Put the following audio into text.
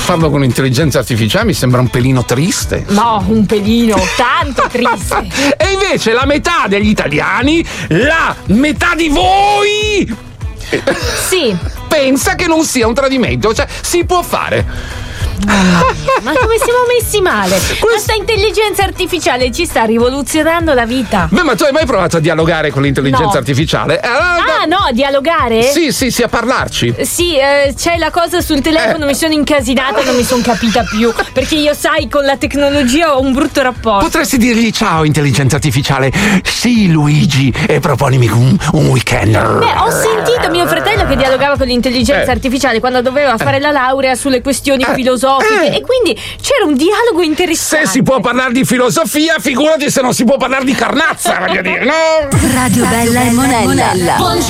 farlo con l'intelligenza artificiale mi sembra un pelino triste. No, un pelino, tanto triste. E invece la metà degli italiani, la metà di voi, sì, pensa che non sia un tradimento, cioè si può fare. Ma come siamo messi male? Questa intelligenza artificiale ci sta rivoluzionando la vita. Beh, ma tu hai mai provato a dialogare con l'intelligenza artificiale? No, dialogare? Sì, a parlarci. Sì, c'è la cosa sul telefono, mi sono incasinata, non mi sono capita più. Perché io, sai, con la tecnologia ho un brutto rapporto. Potresti dirgli: ciao intelligenza artificiale, sì Luigi, e proponimi un weekend. Beh, ho sentito mio fratello che dialogava con l'intelligenza artificiale quando doveva fare la laurea sulle questioni filosofiche e quindi c'era un dialogo interessante. Se si può parlare di filosofia, figurati se non si può parlare di carnazza, voglio dire, no? Radio Bella e Monella.